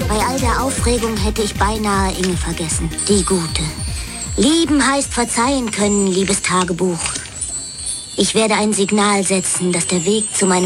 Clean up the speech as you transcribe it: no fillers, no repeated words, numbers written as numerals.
Bei all der Aufregung hätte ich beinahe Inge vergessen. Die Gute. Lieben heißt verzeihen können, liebes Tagebuch. Ich werde ein Signal setzen, dass der Weg zu meinem